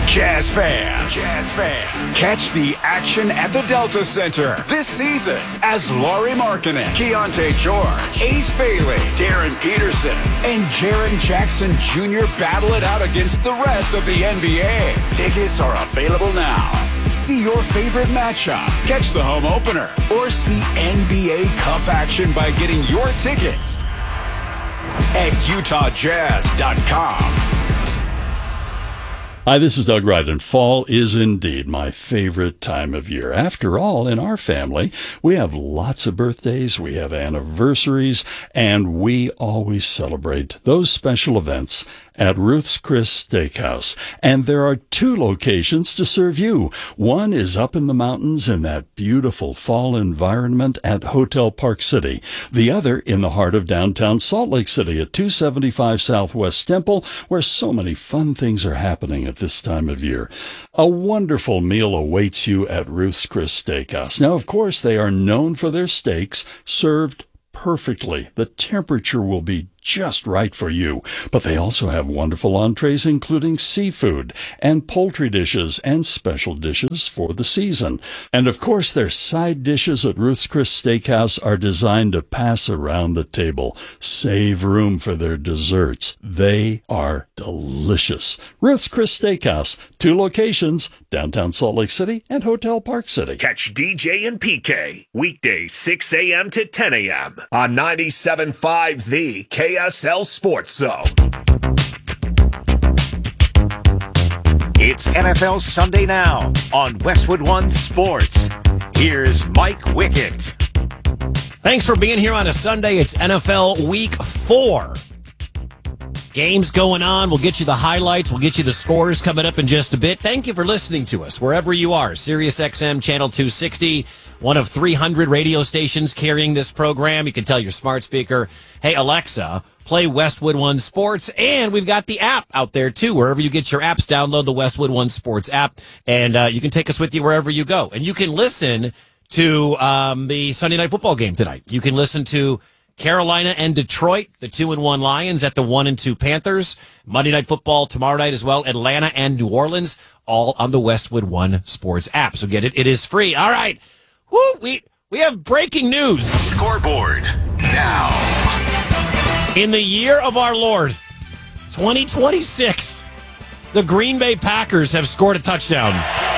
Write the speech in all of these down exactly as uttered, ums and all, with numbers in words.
Jazz fans, Jazz fans, catch the action at the Delta Center this season as Lauri Markkanen, Keontae George, Ace Bailey, Darren Peterson, and Jaren Jackson Junior battle it out against the rest of the N B A. Tickets are available now. See your favorite matchup, catch the home opener, or see N B A Cup action by getting your tickets at Utah Jazz dot com. Hi, this is Doug Wright, and fall is indeed my favorite time of year. After all, in our family, we have lots of birthdays, we have anniversaries, and we always celebrate those special events at Ruth's Chris Steakhouse. And there are two locations to serve you. One is up in the mountains in that beautiful fall environment at Hotel Park City. The other in the heart of downtown Salt Lake City at two seventy-five Southwest Temple, where so many fun things are happening at this time of year. A wonderful meal awaits you at Ruth's Chris Steakhouse. Now, of course, they are known for their steaks served perfectly. The temperature will be just right for you. But they also have wonderful entrees, including seafood and poultry dishes and special dishes for the season. And of course, their side dishes at Ruth's Chris Steakhouse are designed to pass around the table. Save room for their desserts. They are delicious. Ruth's Chris Steakhouse, two locations, downtown Salt Lake City and Hotel Park City. Catch D J and P K weekdays six a.m. to ten a.m. on ninety-seven point five The K S L Sports Zone. It's N F L Sunday Now on Westwood One Sports. Here's Mike Wickett. Thanks for being here on a Sunday. It's N F L Week four. Games going on. We'll get you the highlights. We'll get you the scores coming up in just a bit. Thank you for listening to us wherever you are. Sirius X M Channel two sixty, one of three hundred radio stations carrying this program. You can tell your smart speaker, hey, Alexa, play Westwood One Sports. And we've got the app out there, too. Wherever you get your apps, download the Westwood One Sports app, and uh, you can take us with you wherever you go. And you can listen to um, the Sunday Night Football game tonight. You can listen to Carolina and Detroit, the two and one Lions at the one and two Panthers. Monday Night Football tomorrow night as well. Atlanta and New Orleans, all on the Westwood One Sports app. So get it. It is free. All right. Woo, we, we have breaking news. Scoreboard now. In the year of our Lord, twenty twenty-six, the Green Bay Packers have scored a touchdown.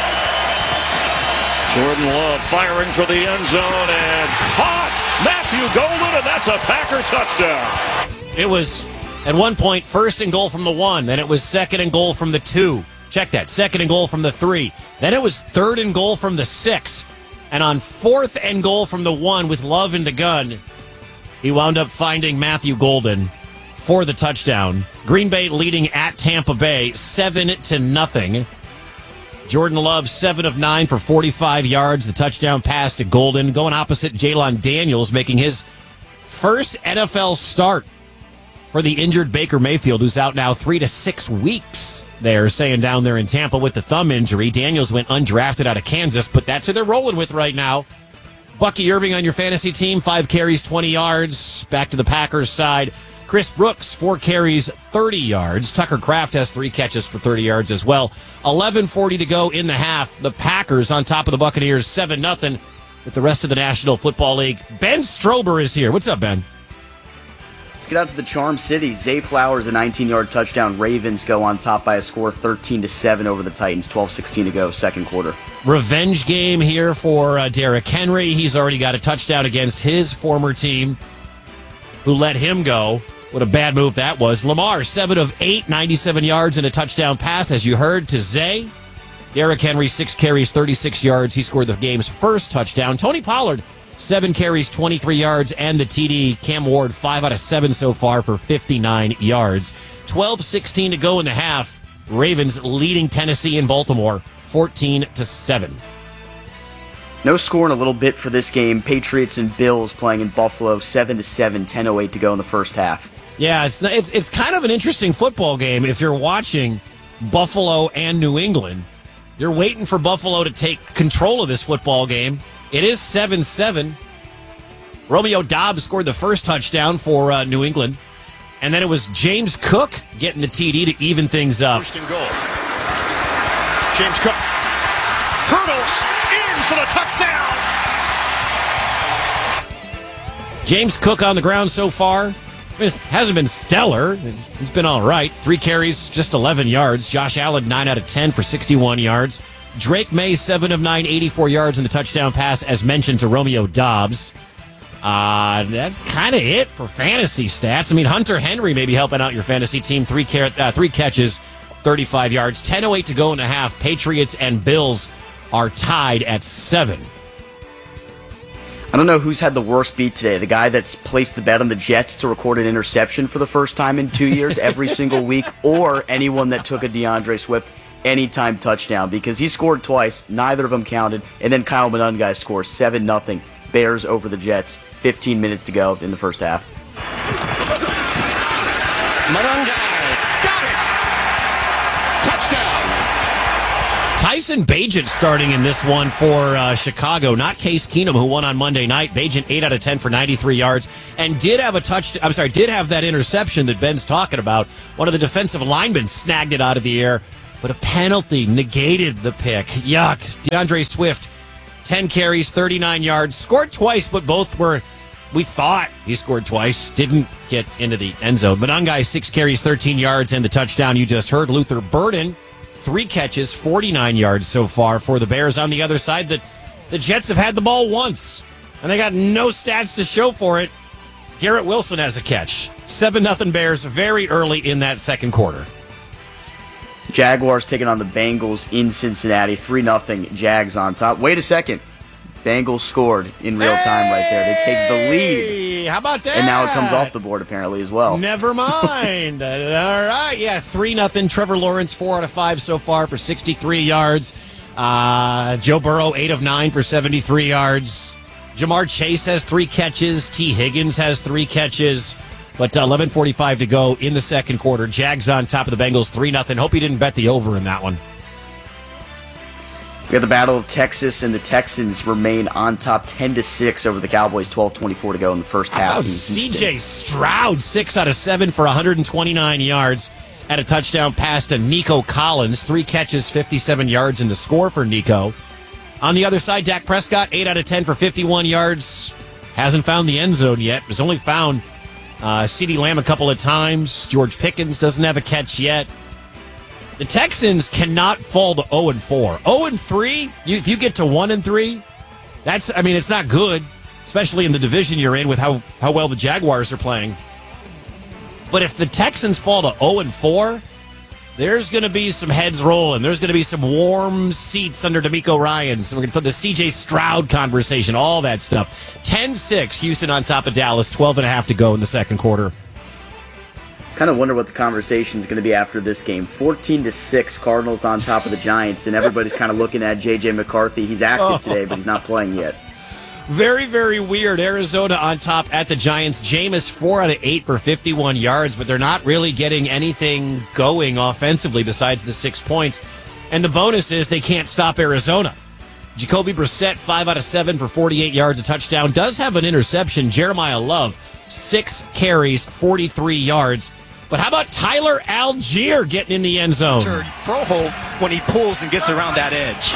Jordan Love firing for the end zone and hot Matthew Golden, and that's a Packer touchdown. It was at one point first and goal from the one, then it was second and goal from the two. Check that, second and goal from the three. Then it was third and goal from the six. And on fourth and goal from the one with Love in the gun, he wound up finding Matthew Golden for the touchdown. Green Bay leading at Tampa Bay seven to nothing. Jordan Love, seven of nine for forty-five yards. The touchdown pass to Golden. Going opposite, Jalen Daniels making his first N F L start for the injured Baker Mayfield, who's out now three to six weeks. They're saying down there in Tampa with the thumb injury. Daniels went undrafted out of Kansas, but that's who they're rolling with right now. Bucky Irving on your fantasy team, five carries, twenty yards. Back to the Packers side. Chris Brooks, four carries, thirty yards. Tucker Kraft has three catches for thirty yards as well. eleven forty to go in the half. The Packers on top of the Buccaneers, seven nothing with the rest of the National Football League. Ben Strober is here. What's up, Ben? Let's get out to the Charm City. Zay Flowers, a nineteen-yard touchdown. Ravens go on top by a score thirteen to seven over the Titans. twelve sixteen to go, second quarter. Revenge game here for uh, Derrick Henry. He's already got a touchdown against his former team, who let him go. What a bad move that was. Lamar, seven of eight, ninety-seven yards and a touchdown pass, as you heard, to Zay. Derrick Henry, six carries, thirty-six yards. He scored the game's first touchdown. Tony Pollard, seven carries, twenty-three yards, and the T D. Cam Ward, five out of seven so far for fifty-nine yards. twelve sixteen to go in the half. Ravens leading Tennessee and Baltimore, fourteen to seven. No score in a little bit for this game. Patriots and Bills playing in Buffalo, seven to seven, ten oh eight to go in the first half. Yeah, it's it's it's kind of an interesting football game if you're watching Buffalo and New England. You're waiting for Buffalo to take control of this football game. It is seven seven. Romeo Doubs scored the first touchdown for uh, New England. And then it was James Cook getting the T D to even things up. First and goal. James Cook hurdles in for the touchdown. James Cook on the ground so far. It hasn't been stellar. He's been all right. Three carries, just eleven yards. Josh Allen, nine out of ten for sixty-one yards. Drake May, seven of nine, eighty-four yards in the touchdown pass, as mentioned, to Romeo Doubs. Uh, that's kind of it for fantasy stats. I mean, Hunter Henry may be helping out your fantasy team. Three, car- uh, three catches, thirty-five yards. ten oh eight to go in the half. Patriots and Bills are tied at seven. I don't know who's had the worst beat today. The guy that's placed the bet on the Jets to record an interception for the first time in two years every single week, or anyone that took a DeAndre Swift anytime touchdown, because he scored twice. Neither of them counted. And then Kyle Monangai scores seven nothing. Bears over the Jets. fifteen minutes to go in the first half. Monangai got it. Touchdown. Tyson Bagent starting in this one for uh, Chicago, not Case Keenum, who won on Monday night. Bagent eight out of ten for ninety-three yards, and did have a touch. I'm sorry, did have that interception that Ben's talking about. One of the defensive linemen snagged it out of the air, but a penalty negated the pick. Yuck. DeAndre Swift, ten carries, thirty-nine yards, scored twice, but both were. We thought he scored twice, didn't get into the end zone. Monangai, six carries, thirteen yards, and the touchdown you just heard. Luther Burden, three catches, forty-nine yards so far for the Bears. On the other side, the, the Jets have had the ball once, and they got no stats to show for it. Garrett Wilson has a catch. seven nothing Bears very early in that second quarter. Jaguars taking on the Bengals in Cincinnati. three nothing Jags on top. Wait a second. Bengals scored in real time right there. They take the lead. How about that? And now it comes off the board apparently as well. Never mind. All right. Yeah, three nothing. Trevor Lawrence, four out of five so far for sixty-three yards. Uh, Joe Burrow, eight of nine for seventy-three yards. Jamar Chase has three catches. T. Higgins has three catches. But uh, eleven forty-five to go in the second quarter. Jags on top of the Bengals, three nothing. Hope you didn't bet the over in that one. We have the Battle of Texas, and the Texans remain on top ten to six over the Cowboys, twelve twenty-four to go in the first half. Oh, C J Stroud, six out of seven for one hundred twenty-nine yards. Had a touchdown pass to Nico Collins. Three catches, fifty-seven yards in the score for Nico. On the other side, Dak Prescott, eight out of ten for fifty-one yards. Hasn't found the end zone yet. Has only found uh, CeeDee Lamb a couple of times. George Pickens doesn't have a catch yet. The Texans cannot fall to oh and four. oh and three, you, if you get to one and three, that's, I mean, it's not good, especially in the division you're in with how, how well the Jaguars are playing. But if the Texans fall to oh and four, there's going to be some heads rolling. There's going to be some warm seats under DeMeco Ryans. So we're going to put the C J Stroud conversation, all that stuff. ten six, Houston on top of Dallas, twelve and a half to go in the second quarter. Kind of wonder what the conversation is going to be after this game. fourteen to six, Cardinals on top of the Giants, and everybody's kind of looking at J J McCarthy. He's active today, but he's not playing yet. Very, very weird. Arizona on top at the Giants. Jameis, four out of eight for fifty-one yards, but they're not really getting anything going offensively besides the six points. And the bonus is they can't stop Arizona. Jacoby Brissett, five out of seven for forty-eight yards, a touchdown. Does have an interception. Jeremiah Love, six carries, forty-three yards. But how about Tyler Algier getting in the end zone? Throw hole when he pulls and gets around that edge.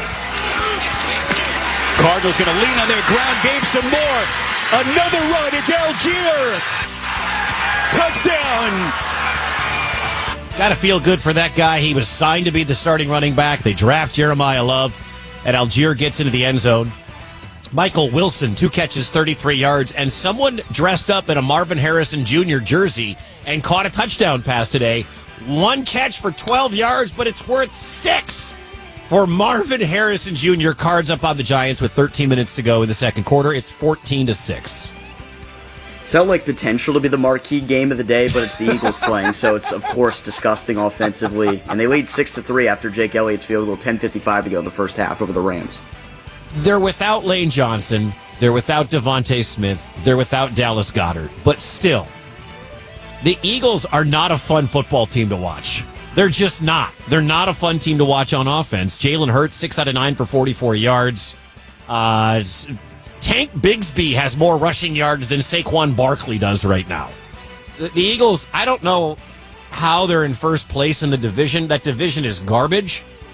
Cardinals going to lean on their ground game some more. Another run. It's Algier. Touchdown. Got to feel good for that guy. He was signed to be the starting running back. They draft Jeremiah Love, and Algier gets into the end zone. Michael Wilson, two catches, thirty-three yards, and someone dressed up in a Marvin Harrison Junior jersey and caught a touchdown pass today. One catch for twelve yards, but it's worth six for Marvin Harrison Junior Cards up on the Giants with thirteen minutes to go in the second quarter. It's fourteen to six. It's felt like potential to be the marquee game of the day, but it's the Eagles playing, so it's, of course, disgusting offensively. And they lead six to three after Jake Elliott's field goal, ten fifty-five to go in the first half over the Rams. They're without Lane Johnson. They're without Devontae Smith. They're without Dallas Goedert. But still, the Eagles are not a fun football team to watch. They're just not. They're not a fun team to watch on offense. Jalen Hurts, six out of nine for forty-four yards. Uh, Tank Bigsby has more rushing yards than Saquon Barkley does right now. The, the Eagles, I don't know how they're in first place in the division. That division is garbage.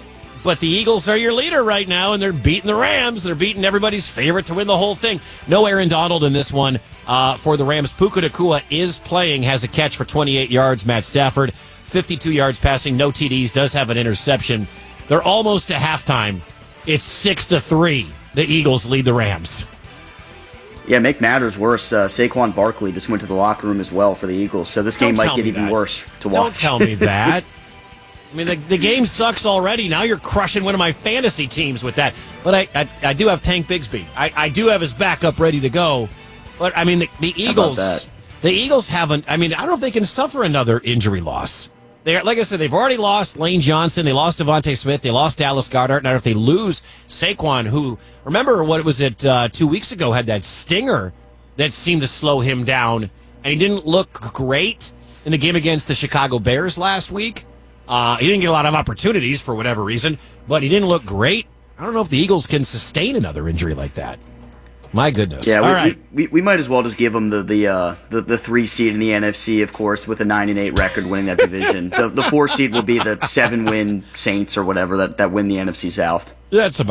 But the Eagles are your leader right now, and they're beating the Rams. They're beating everybody's favorite to win the whole thing. No Aaron Donald in this one uh, for the Rams. Puka Nacua is playing, has a catch for twenty-eight yards. Matt Stafford, fifty-two yards passing, no T Ds, does have an interception. They're almost to halftime. It's six to three. The Eagles lead the Rams. Yeah, make matters worse. Uh, Saquon Barkley just went to the locker room as well for the Eagles, so this game Don't might get even that. worse to watch. Don't tell me that. I mean, the, the game sucks already. Now you're crushing one of my fantasy teams with that. But I, I, I do have Tank Bigsby. I, I do have his backup ready to go. But, I mean, the, the Eagles, the Eagles haven't, I mean, I don't know if they can suffer another injury loss. They're, like I said, they've already lost Lane Johnson. They lost Devontae Smith. They lost Dallas Goedert. Now, if they lose Saquon, who, remember what was it uh, two weeks ago, had that stinger that seemed to slow him down. And he didn't look great in the game against the Chicago Bears last week. Uh, he didn't get a lot of opportunities for whatever reason, but he didn't look great. I don't know if the Eagles can sustain another injury like that. My goodness. Yeah, All we, right. we, we might as well just give them the the, uh, the the three seed in the N F C, of course, with a nine and eight record winning that division. the the four seed will be the seven win Saints or whatever that, that win the N F C South. That's about